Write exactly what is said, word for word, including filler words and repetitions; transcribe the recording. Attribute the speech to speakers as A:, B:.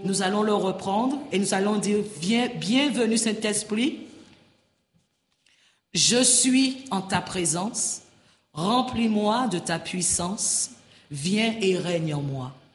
A: nous allons le reprendre et nous allons dire, viens, bienvenue Saint-Esprit. Je suis en ta présence. Remplis-moi de ta puissance. Viens et règne en moi.